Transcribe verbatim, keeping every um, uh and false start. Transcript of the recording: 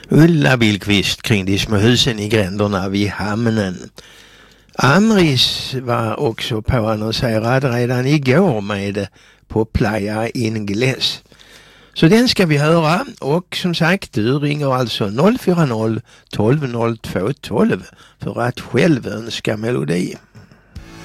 Ulla Billqvist kring de små husen i gränderna vid hamnen. Amris var också påannonserad redan igår med på Playa Ingles. Så den ska vi höra, och som sagt, du ringer alltså noll fyra noll tolv noll två tolv för att själv önska melodi.